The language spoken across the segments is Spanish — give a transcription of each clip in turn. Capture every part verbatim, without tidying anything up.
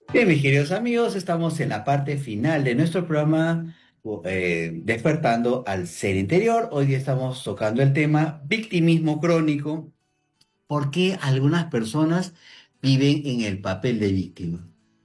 Bien, mis queridos amigos, estamos en la parte final de nuestro programa eh, Despertando al Ser Interior. Hoy día estamos tocando el tema victimismo crónico. ¿Por qué algunas personas viven en el papel de víctima?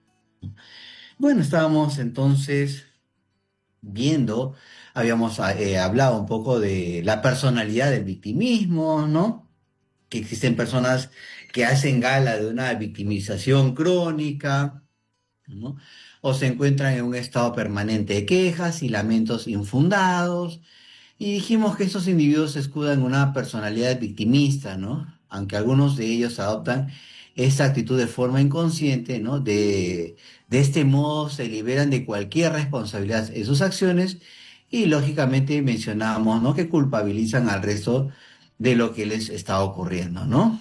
Bueno, estábamos entonces viendo, habíamos eh, hablado un poco de la personalidad del victimismo, ¿no? Que existen personas que hacen gala de una victimización crónica, ¿no? O se encuentran en un estado permanente de quejas y lamentos infundados. Y dijimos que estos individuos se escudan en una personalidad victimista, ¿no? Aunque algunos de ellos adoptan esta actitud de forma inconsciente, ¿no? De, de este modo se liberan de cualquier responsabilidad en sus acciones y lógicamente mencionamos, ¿no? Que culpabilizan al resto de lo que les está ocurriendo, ¿no?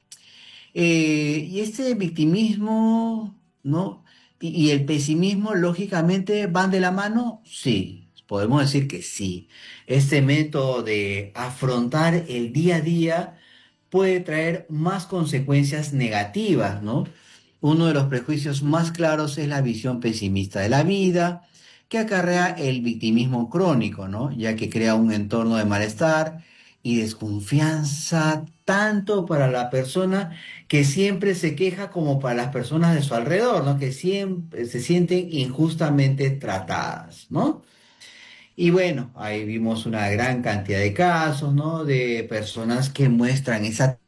Eh, y este victimismo, ¿no? Y, y el pesimismo, lógicamente, ¿van de la mano? Sí, podemos decir que sí. Este método de afrontar el día a día puede traer más consecuencias negativas, ¿no? Uno de los prejuicios más claros es la visión pesimista de la vida, que acarrea el victimismo crónico, ¿no? Ya que crea un entorno de malestar y desconfianza tanto para la persona que siempre se queja como para las personas de su alrededor, ¿no? Que siempre se sienten injustamente tratadas, ¿no? Y bueno, ahí vimos una gran cantidad de casos, ¿no? De personas que muestran esa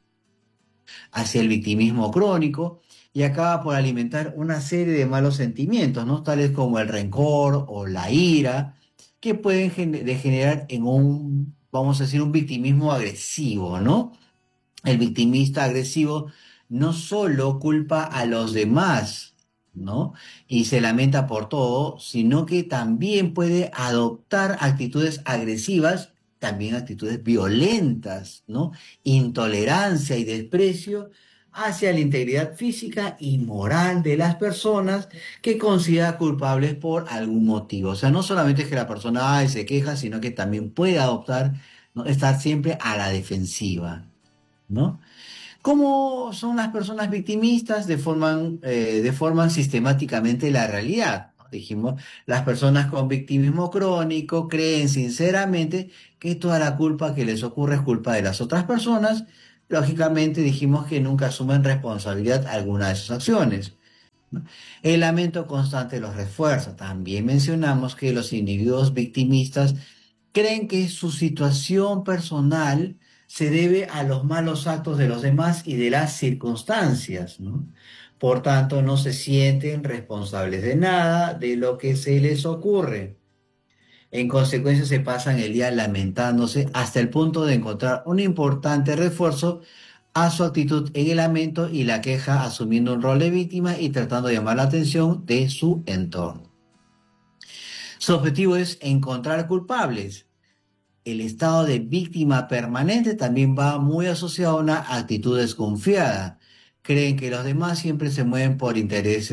hacia el victimismo crónico y acaba por alimentar una serie de malos sentimientos, ¿no? Tales como el rencor o la ira, que pueden gen- degenerar en un, vamos a decir, un victimismo agresivo, ¿no? El victimista agresivo no solo culpa a los demás, ¿no? Y se lamenta por todo, sino que también puede adoptar actitudes agresivas, también actitudes violentas, ¿no? Intolerancia y desprecio hacia la integridad física y moral de las personas que considera culpables por algún motivo. O sea, no solamente es que la persona ay, se queja, sino que también puede adoptar, ¿no? Estar siempre a la defensiva, ¿no? ¿Cómo son las personas victimistas? Deforman, eh, deforman sistemáticamente la realidad, ¿no? Dijimos, las personas con victimismo crónico creen sinceramente que toda la culpa que les ocurre es culpa de las otras personas. Lógicamente dijimos que nunca asumen responsabilidad alguna de sus acciones, ¿no? El lamento constante los refuerza. También mencionamos que los individuos victimistas creen que su situación personal se debe a los malos actos de los demás y de las circunstancias, ¿no? Por tanto, no se sienten responsables de nada de lo que se les ocurre. En consecuencia, se pasan el día lamentándose hasta el punto de encontrar un importante refuerzo a su actitud en el lamento y la queja, asumiendo un rol de víctima y tratando de llamar la atención de su entorno. Su objetivo es encontrar culpables. El estado de víctima permanente también va muy asociado a una actitud desconfiada. Creen que los demás siempre se mueven por intereses